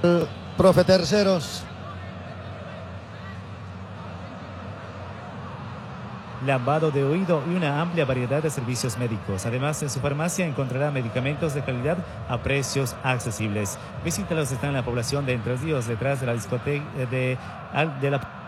Profe Terceros. Lavado de oído y una amplia variedad de servicios médicos. Además, en su farmacia encontrará medicamentos de calidad a precios accesibles. Visítalos, está en la población de Entre Ríos, detrás de la discoteca de la